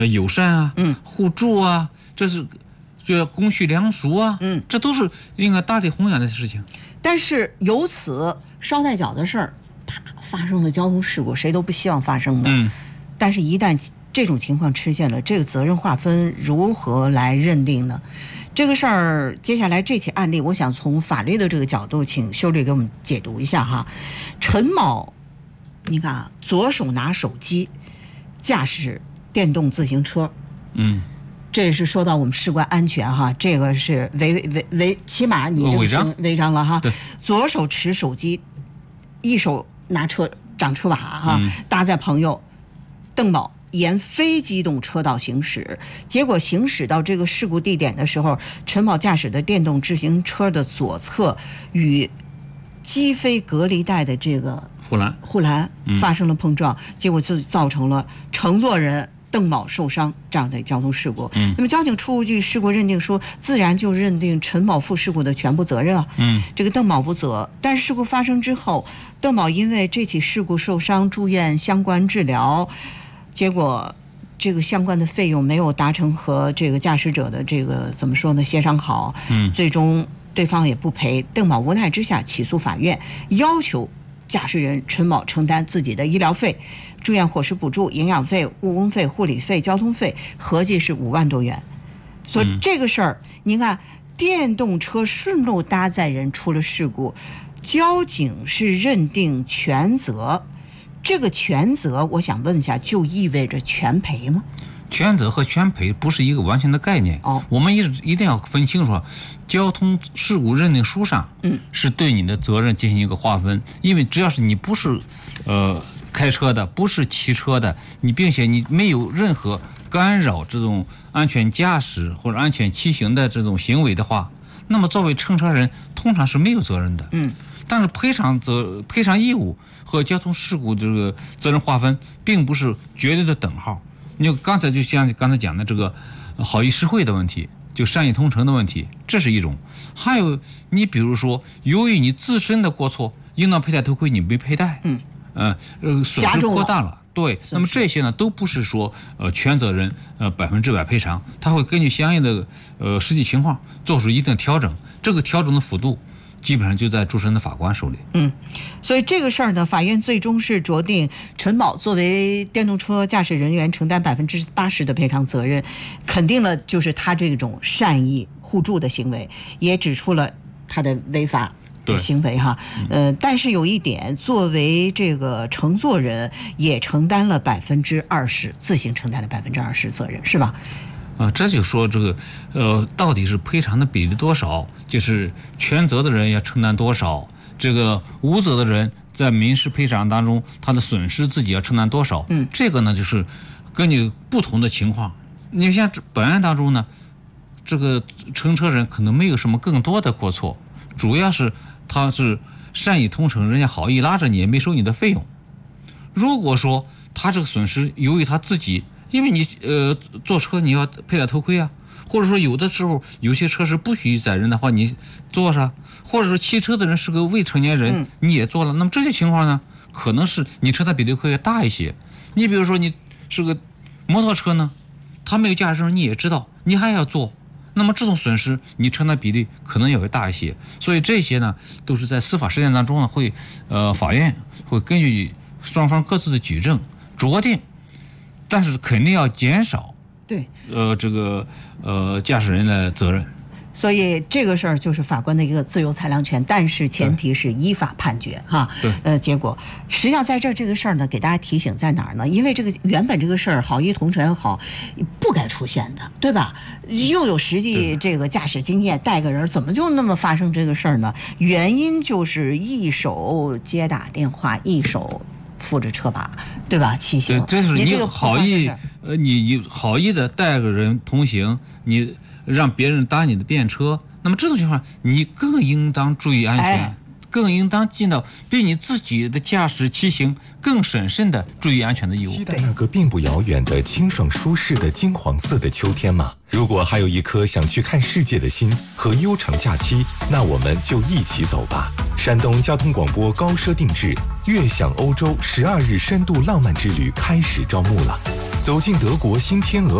友善啊，互助啊，这是就公序良俗啊，这都是应该大力弘扬的事情。 但是由此捎带脚的事儿，啪发生了交通事故，谁都不希望发生的。但是，一旦这种情况出现了，这个责任划分如何来认定呢？这个事儿，接下来这起案例，我想从法律的这个角度，请修律给我们解读一下哈。陈某，你看啊，左手拿手机，驾驶电动自行车，这是说到我们事关安全哈，这个是起码你这个违章了哈。左手持手机，一手拿掌车把哈，搭载朋友邓某沿非机动车道行驶，结果行驶到这个事故地点的时候，陈某驾驶的电动自行车的左侧与机飞隔离带的这个护栏发生了碰撞，结果就造成了乘坐人邓某受伤这样的交通事故。那么交警出具事故认定书，自然就认定陈某负事故的全部责任啊。这个邓某负责。但是事故发生之后，邓某因为这起事故受伤住院相关治疗，结果这个相关的费用没有达成和这个驾驶者的这个怎么说呢协商好，最终对方也不赔。邓某无奈之下起诉法院，要求驾驶人陈某承担自己的医疗费、住院伙食补助、营养费、误工费、护理费、交通费，合计是5万多元。所以这个事儿，您看，电动车顺路搭载人出了事故，交警是认定全责。这个全责，我想问一下，就意味着全赔吗？ 全责和全赔不是一个完全的概念。我们一定要分清楚，交通事故认定书上是对你的责任进行一个划分。因为只要是你不是开车的，不是骑车的，你并且你没有任何干扰这种安全驾驶或者安全骑行的这种行为的话，那么作为乘车人通常是没有责任的。但是赔偿义务和交通事故这个责任划分并不是绝对的等号。你就像刚才讲的这个好意施惠的问题，就善意同乘的问题，这是一种。还有你比如说，由于你自身的过错，应当佩戴头盔你没佩戴，损失过大了。对，那么这些呢都不是说全责任100%赔偿，他会根据相应的实际情况做出一定调整，这个调整的幅度基本上就在主审的法官手里。 所以这个事儿呢，法院最终是酌定陈某作为电动车驾驶人员承担80%的赔偿责任，肯定了就是他这种善意互助的行为，也指出了他的违法的行为哈。但是有一点，作为这个乘坐人也承担了20%，自行承担了20%责任，是吧？ 这就说这个到底是赔偿的比例多少，就是全责的人要承担多少，这个无责的人在民事赔偿当中他的损失自己要承担多少。这个呢就是根据不同的情况。你像本案当中呢，这个乘车人可能没有什么更多的过错，主要是他是善意同乘，人家好意拉着你也没收你的费用。如果说他这个损失由于他自己，因为你坐车你要佩戴头盔啊，或者说有的时候有些车是不许载人的话你坐上，或者说骑车的人是个未成年人，你也坐了，那么这些情况呢，可能是你承担比例会大一些。你比如说你是个摩托车呢，他没有驾驶证你也知道，你还要坐，那么这种损失你承担比例可能也会大一些。所以这些呢都是在司法实践当中呢会法院会根据双方各自的举证酌定，但是肯定要减少这个驾驶人的责任。 所以这个事儿就是法官的一个自由裁量权，但是前提是依法判决哈。结果实际上在这个事儿呢，给大家提醒在哪儿呢？因为这个原本这个事儿好意同乘好不该出现的，对吧？又有实际这个驾驶经验，带个人怎么就那么发生这个事儿呢？原因就是一手接打电话，一手扶着车把，对吧？骑行， 这是你好意，你好意的带个人同行，你让别人搭你的便车，那么这种情况你更应当注意安全，更应当尽到对你自己的驾驶骑行更审慎的注意安全的义务。 期待那个并不遥远的清爽舒适的金黄色的秋天吗？如果还有一颗想去看世界的心和悠长假期，那我们就一起走吧。山东交通广播高奢定制悦享欧洲12日深度浪漫之旅开始招募了。走进德国新天鹅